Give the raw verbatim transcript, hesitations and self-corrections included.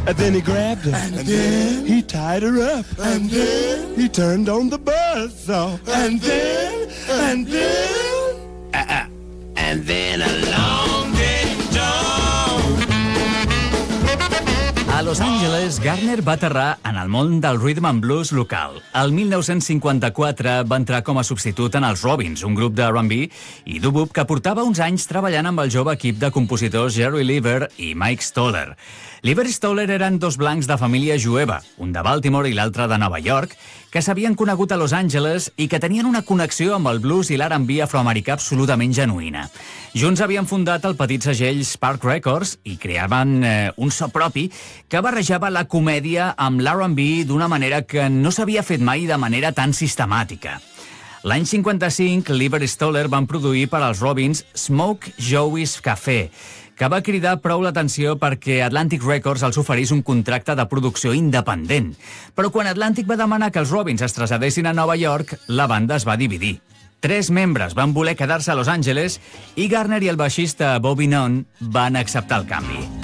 And then he grabbed her. And then he tied her up. And then he turned on the buzzsaw. And then And then uh-uh. And then along came John. A Los Angeles, Garner va aterrar en el món del rhythm and blues local. El mil nou-cents cinquanta-quatre va entrar com a substitut en els Robins, un grup de R and B i doo-wop que portava uns anys treballant amb el jove equip de compositors Jerry Leiber i Mike Stoller. Leiber i Stoller eren dos blancs de família jueva, un de Baltimore i l'altre de Nova York, que s'havien conegut a Los Angeles i que tenien una connexió amb el blues i l'R and B afroamericà absolutament genuïna. Junts havien fundat el petit segell Spark Records i creaven eh, un so propi que barrejava la comèdia amb l'R and B d'una manera que no s'havia fet mai de manera tan sistemàtica. L'any cinquanta-cinc, Leiber i Stoller van produir per als Robins Smoke Joey's Café, que va cridar prou l'atenció perquè Atlantic Records els oferís un contracte de producció independent. Però quan Atlantic va demanar que els Robins es traslladessin a Nova York, la banda es va dividir. Tres membres van voler quedar-se a Los Angeles i Garner i el baixista Bobby Nunn van acceptar el canvi.